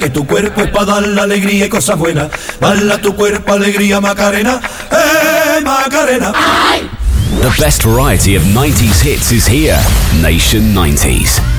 que tu cuerpo es para dar la alegría y cosas buenas. Dale a tu cuerpo alegría, Macarena, Macarena. The best variety of 90s hits is here. Nation 90s.